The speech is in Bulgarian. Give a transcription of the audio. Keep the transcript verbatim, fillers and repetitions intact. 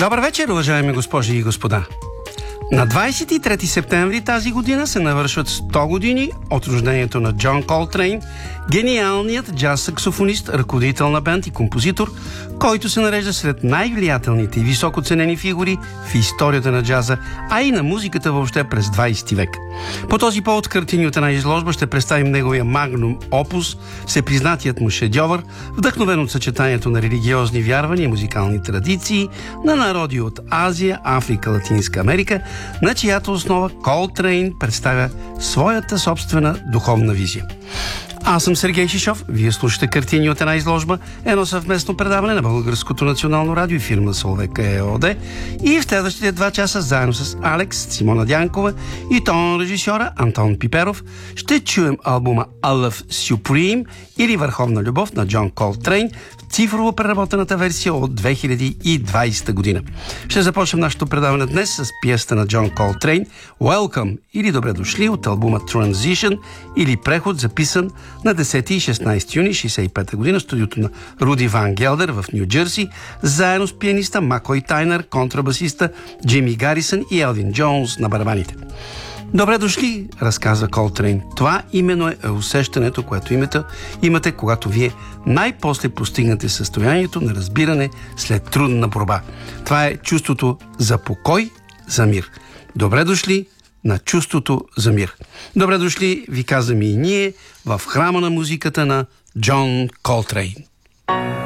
Добър вечер, уважаеми госпожи и господа! На двадесет и трети септември тази година се навършват сто години от рождението на Джон Колтрейн, гениалният джаз-саксофонист, ръководител на бенд и композитор, който се нарежда сред най-влиятелните и високо ценени фигури в историята на джаза, а и на музиката въобще през двадесети век. По този повод картини от една изложба ще представим неговия магнум опус, всепризнатият му шедьовър, вдъхновен от съчетанието на религиозни вярвания и музикални традиции на народи от Азия, Африка, Латинска Америка, на чиято основа Колтрейн представя своята собствена духовна визия. Аз съм Сергей Шишов, вие слушате картини от една изложба, едно съвместно предаване на Българското национално радио и фирма Соловека ЕООД, и в следващите два часа заедно с Алекс, Симона Дянкова и тон режисьора Антон Пиперов ще чуем албума A Love Supreme или Върховна любов на Джон Колтрейн в цифрово преработената версия от две хиляди и двадесета година. Ще започнем нашето предаване днес с пиесата на Джон Колтрейн Welcome или Добре дошли от албума Transition или Преход, записан на десети и шестнадесети юни шейсет и пета година в студиото на Руди Ван Гелдер в Ню Джерси, заедно с пианиста Макой Тайнер, контрабасиста Джими Гарисън и Елвин Джонс на барабаните. Добре дошли, разказва Колтрейн. Това именно е усещането, което имате, имате, когато вие най-после постигнете състоянието на разбиране след трудна борба. Това е чувството за покой, за мир. Добре дошли на чувството за мир. Добре дошли, ви казваме и ние, в храма на музиката на Джон Колтрейн.